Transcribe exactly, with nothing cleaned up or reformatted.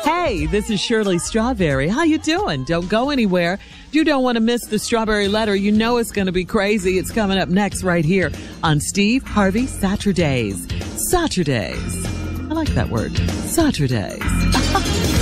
Hey, this is Shirley Strawberry. How you doing? Don't go anywhere. You don't want to miss the Strawberry Letter. You know it's going to be crazy. It's coming up next right here on Steve Harvey Saturdays. Saturdays. I like that word. Saturdays.